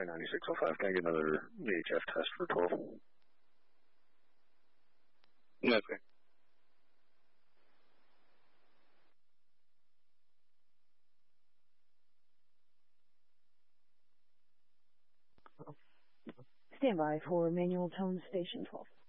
Hi, 9605. Can I get another VHF test for 12? Yeah, okay. Stand by for manual tone station 12.